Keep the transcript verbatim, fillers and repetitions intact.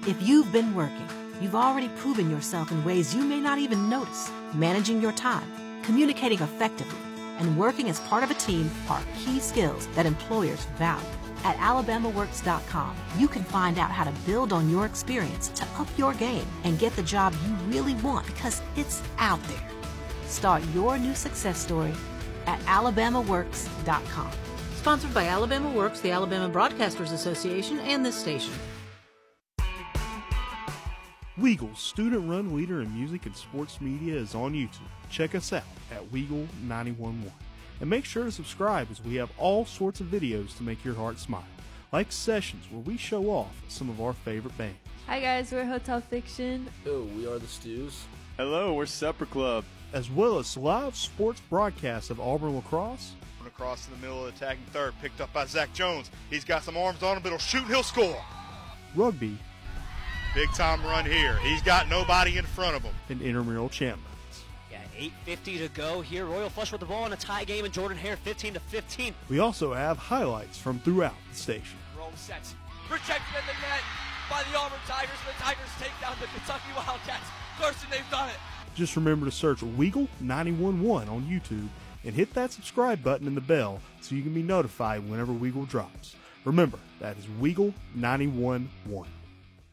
If you've been working, you've already proven yourself in ways you may not even notice. Managing your time, communicating effectively, and working as part of a team are key skills that employers value. At alabama works dot com, you can find out how to build on your experience to up your game and get the job you really want because it's out there. Start your new success story at alabama works dot com. Sponsored by Alabama Works, the Alabama Broadcasters Association, and this station. Weagle's student-run leader in music and sports media is on YouTube. Check us out at Weagle nine one one. And make sure to subscribe as we have all sorts of videos to make your heart smile, like sessions where we show off some of our favorite bands. Hi guys, we're Hotel Fiction. Oh, we are the Stews. Hello, we're Supper Club. As well as live sports broadcasts of Auburn lacrosse. Across in the middle of the attacking third, picked up by Zach Jones. He's got some arms on him, but he'll shoot and he'll score. Rugby. Big time run here. He's got nobody in front of him. And intramural champions. Yeah, eight fifty to go here. Royal flush with the ball in a tie game, and Jordan Hare fifteen to fifteen. We also have highlights from throughout the station. Rome sets. Protected in the net by the Auburn Tigers. The Tigers take down the Kentucky Wildcats. Carson, they've done it. Just remember to search Weagle nine one one on YouTube and hit that subscribe button and the bell so you can be notified whenever Weagle drops. Remember, that is Weagle nine one one.